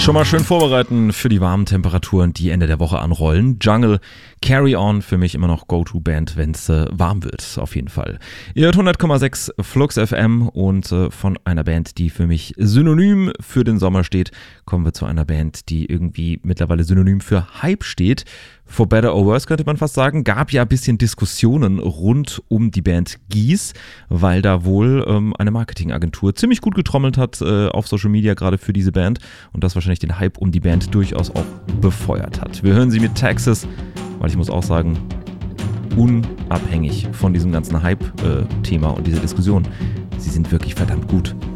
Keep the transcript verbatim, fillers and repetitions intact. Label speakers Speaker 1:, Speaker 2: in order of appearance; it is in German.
Speaker 1: Schon mal schön vorbereiten für die warmen Temperaturen, die Ende der Woche anrollen. Jungle, Carry On, für mich immer noch Go-To-Band, wenn es äh, warm wird, auf jeden Fall. Ihr hört hundert Komma sechs Flux F M und äh, von einer Band, die für mich synonym für den Sommer steht, kommen wir zu einer Band, die irgendwie mittlerweile synonym für Hype steht. For Better or Worse könnte man fast sagen, gab ja ein bisschen Diskussionen rund um die Band Geese, weil da wohl ähm, eine Marketingagentur ziemlich gut getrommelt hat äh, auf Social Media, gerade für diese Band, und das wahrscheinlich den Hype um die Band durchaus auch befeuert hat. Wir hören sie mit Texas, weil ich muss auch sagen, unabhängig von diesem ganzen Hype-Thema und dieser Diskussion, sie sind wirklich verdammt gut.